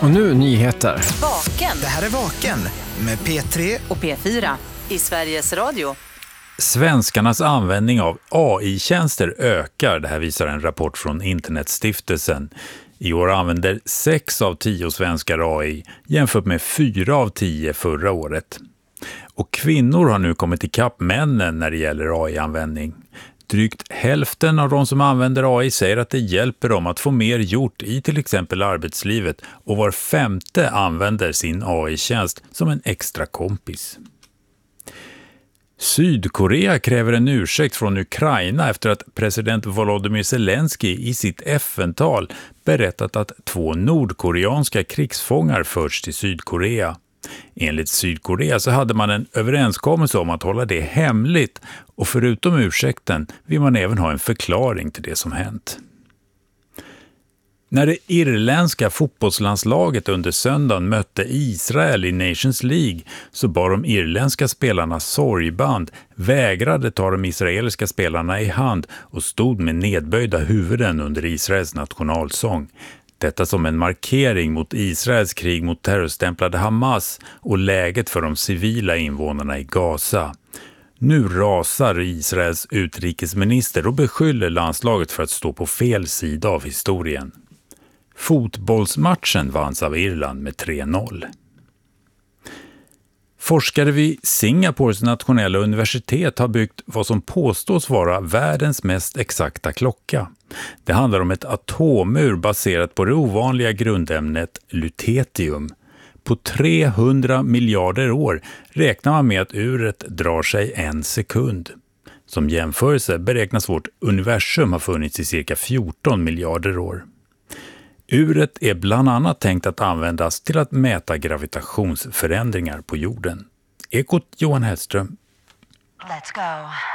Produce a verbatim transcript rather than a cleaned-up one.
Och nu nyheter. Vaken. Det här är Vaken med P tre och P fyra i Sveriges Radio. Svenskarnas användning av A I-tjänster ökar, det här visar en rapport från Internetstiftelsen. I år använder sex av tio svenskar A I jämfört med fyra av tio förra året. Och kvinnor har nu kommit ikapp männen när det gäller A I-användning. Drygt hälften av de som använder A I säger att det hjälper dem att få mer gjort i till exempel arbetslivet, och var femte använder sin A I-tjänst som en extra kompis. Sydkorea kräver en ursäkt från Ukraina efter att president Volodymyr Zelensky i sitt F N-tal berättat att två nordkoreanska krigsfångar förts till Sydkorea. Enligt Sydkorea så hade man en överenskommelse om att hålla det hemligt, och förutom ursäkten vill man även ha en förklaring till det som hänt. När det irländska fotbollslandslaget under söndagen mötte Israel i Nations League så bar de irländska spelarna sorgband, vägrade ta de israeliska spelarna i hand och stod med nedböjda huvuden under Israels nationalsång. Detta som en markering mot Israels krig mot terrorstämplade Hamas och läget för de civila invånarna i Gaza. Nu rasar Israels utrikesminister och beskyller landslaget för att stå på fel sida av historien. Fotbollsmatchen vanns av Irland med tre noll. Forskare vid Singapores nationella universitet har byggt vad som påstås vara världens mest exakta klocka. Det handlar om ett atomur baserat på det ovanliga grundämnet lutetium. På trehundra miljarder år räknar man med att uret drar sig en sekund. Som jämförelse beräknas vårt universum ha funnits i cirka fjorton miljarder år. Uret är bland annat tänkt att användas till att mäta gravitationsförändringar på jorden. Ekot Johan Hellström. Let's go.